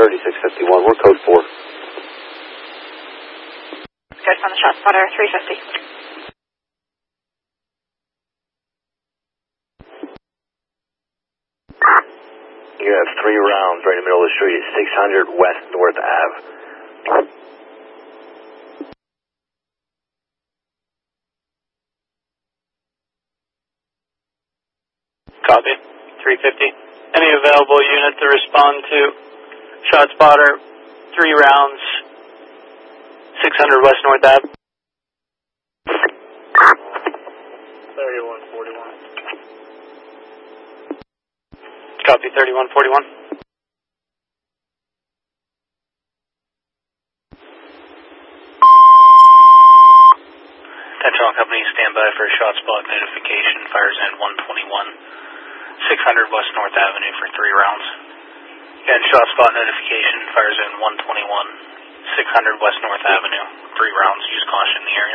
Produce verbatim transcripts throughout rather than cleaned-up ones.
thirty-six fifty-one, we're code four. Good on the shot spotter, three fifty. You have three rounds right in the middle of the street, six hundred West North Ave. Copy, three fifty. Any available unit to respond to shot spotter, three rounds, six hundred West North Ave. thirty-one forty-one. Copy, thirty-one forty-one. Attention all companies, stand by for a shot spot notification. Fires in one twenty-one, six hundred West North Avenue for three rounds. Again, shot spot notification. Fires in one twenty-one, six hundred West North Avenue, three rounds. Use caution in the area.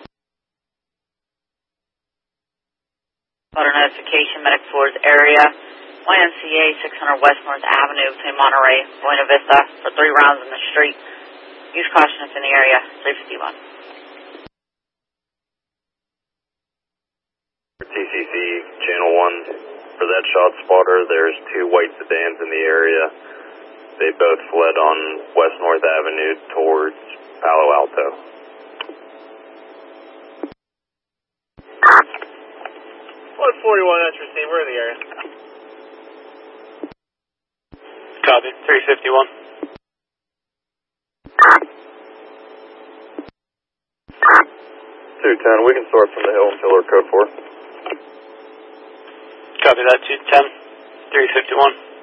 Spotter notification, Medic four's area, Y M C A six hundred West North Avenue between Monterey and Buena Vista for three rounds in the street. Use caution if in the area, three fifty-one. T C C, channel one, for that shot spotter, there's two white sedans in the area. They both fled on West North Avenue towards Palo Alto. one forty-one, that's received. We're in the area. Copy, three fifty-one. two ten, we can start from the hill until our code four. Copy that, two ten, three fifty-one.